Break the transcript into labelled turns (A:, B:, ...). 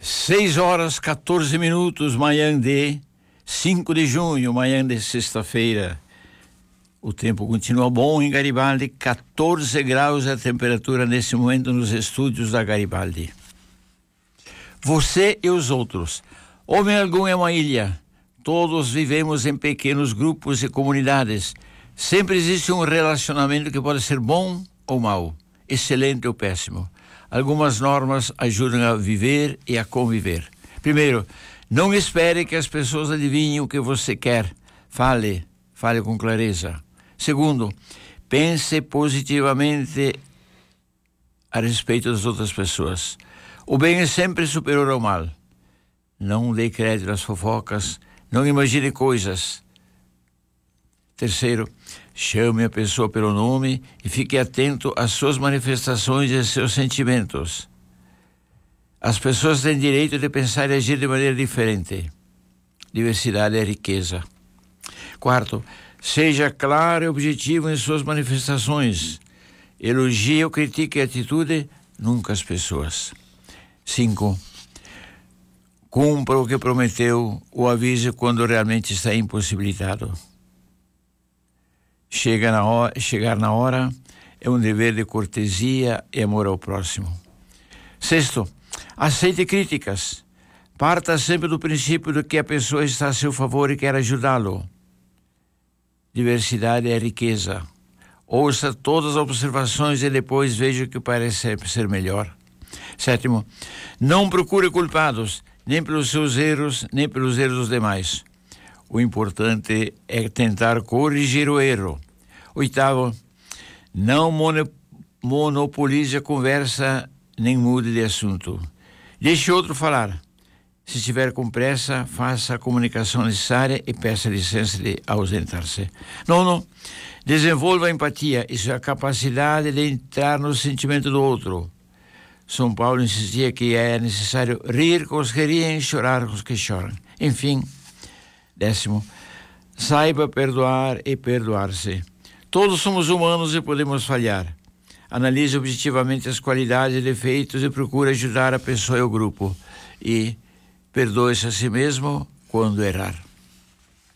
A: 6h14, manhã de 5 de junho, manhã de sexta-feira. O tempo continua bom em Garibaldi, 14 graus a temperatura nesse momento nos estúdios da Garibaldi. Você e os outros. Homem algum é uma ilha. Todos vivemos em pequenos grupos e comunidades. Sempre existe um relacionamento que pode ser bom ou mau, excelente ou péssimo. Algumas normas ajudam a viver e a conviver. Primeiro, não espere que as pessoas adivinhem o que você quer. Fale com clareza. Segundo, pense positivamente a respeito das outras pessoas. O bem é sempre superior ao mal. Não dê crédito às fofocas. Não imagine coisas. Terceiro, chame a pessoa pelo nome e fique atento às suas manifestações e aos seus sentimentos. As pessoas têm direito de pensar e agir de maneira diferente. Diversidade é riqueza. Quarto, seja claro e objetivo em suas manifestações. Elogie ou critique a atitude, nunca as pessoas. 5. Cumpra o que prometeu ou avise quando realmente está impossibilitado. Chegar na hora é um dever de cortesia e amor ao próximo. Sexto, aceite críticas. Parta sempre do princípio de que a pessoa está a seu favor e quer ajudá-lo. Diversidade é riqueza. Ouça todas as observações e depois veja o que parece ser melhor. Sétimo, não procure culpados, nem pelos seus erros, nem pelos erros dos demais. O importante é tentar corrigir o erro. Oitavo, não monopolize a conversa, nem mude de assunto. Deixe outro falar. Se estiver com pressa, faça a comunicação necessária e peça licença de ausentar-se. Nono, desenvolva a empatia. Isso é a capacidade de entrar no sentimento do outro. São Paulo insistia que é necessário rir com os que riem e chorar com os que choram. Enfim, 10º, saiba perdoar e perdoar-se. Todos somos humanos e podemos falhar. Analise objetivamente as qualidades e defeitos e procure ajudar a pessoa e o grupo. E perdoe-se a si mesmo quando errar.